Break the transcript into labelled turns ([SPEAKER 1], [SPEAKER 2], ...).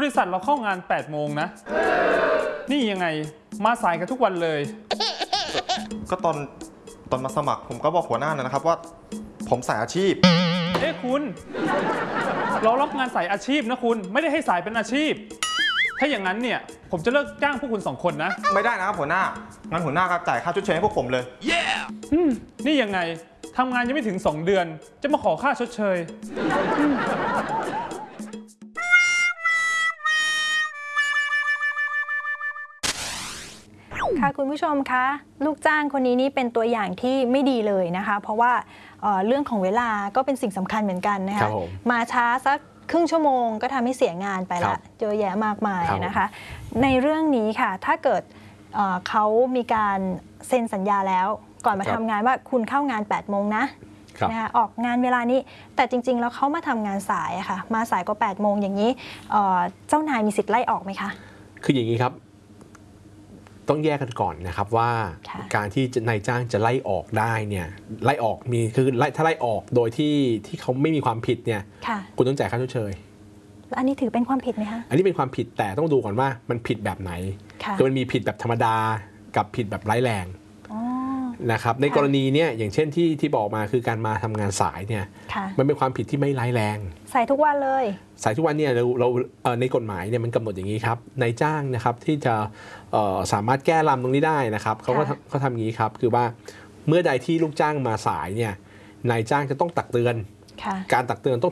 [SPEAKER 1] ริษัทเราเข้างาน8 โมงนะนี่ยังไงมาสายกันทุกวันเลย
[SPEAKER 2] ก็ตอนมาสมัครผมก็บอกหัวหน้านะครับว่าผมสายอาชีพ
[SPEAKER 1] คุณเรารับงานสายอาชีพนะคุณไม่ได้ให้สายเป็นอาชีพถ้าอย่างนั้นเนี่ยผมจะเลิกจ้างพวกคุณ2 คนนะ
[SPEAKER 2] ไม่ได้นะครับหัวหน้างั้นหัวหน้าก็จ่ายค่าชดเชยให้พวกผมเลย
[SPEAKER 1] นี่ยังไงทำงานยังไม่ถึง2 เดือนจะมาขอค่าชดเชย
[SPEAKER 3] ค่ะคุณผู้ชมคะลูกจ้างคนนี้นี่เป็นตัวอย่างที่ไม่ดีเลยนะคะเพราะว่าเรื่องของเวลาก็เป็นสิ่งสำคัญเหมือนกันนะคะมาช้าสักครึ่งชั่วโมงก็ทำให้เสียงานไปละเยอะแยะมากมายนะคะในเรื่องนี้ค่ะถ้าเกิดเขามีการเซ็นสัญญาแล้วก่อนมาทำงานว่าคุณเข้างาน8 โมงนะนะคะออกงานเวลานี้แต่จริงๆแล้วเขามาทำงานสายอะค่ะมาสายกว่า8 โมงอย่างนี้เจ้านายมีสิทธิ์ไล่ออกไหมคะ
[SPEAKER 4] คืออย่างนี้ครับต้องแยกกันก่อนนะครับว่าการที่นายจ้างจะไล่ออกได้เนี่ยไล่ออกมีคือถ้าไล่ออกโดยที่เขาไม่มีความผิดเนี่ยคุณต้องจ่ายค่าชดเชย
[SPEAKER 3] อันนี้ถือเป็นความผิดไหมคะ
[SPEAKER 4] อันนี้เป็นความผิดแต่ต้องดูก่อนว่ามันผิดแบบไหนคือมันมีผิดแบบธรรมดากับผิดแบบร้ายแรงนะครับในกรณีเนี่ยอย่างเช่นที่บอกมาคือการมาทำงานสายเนี่ยมันเป็นความผิดที่ไม่ร้ายแรง
[SPEAKER 3] สายทุกวันเลย
[SPEAKER 4] สายทุกวันเนี่ยเราในกฎหมายเนี่ยมันกำหนดอย่างนี้ครับนายจ้างนะครับที่จะสามารถแก้ลำตรงนี้ได้นะครับเขาทำอย่างนี้ครับคือว่าเมื่อใดที่ลูกจ้างมาสายเนี่ยนายจ้างจะต้องตักเตือนการตักเตือนต้อง